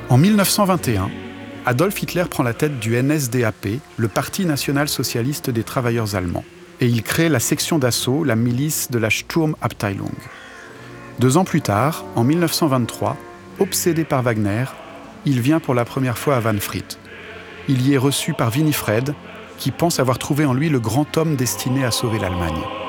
En 1921, Adolf Hitler prend la tête du NSDAP, le Parti national-socialiste des travailleurs allemands, et il crée la section d'assaut, la milice de la Sturmabteilung. 2 ans plus tard, en 1923, obsédé par Wagner, il vient pour la première fois à Wahnfried. Il y est reçu par Winifred, qui pense avoir trouvé en lui le grand homme destiné à sauver l'Allemagne.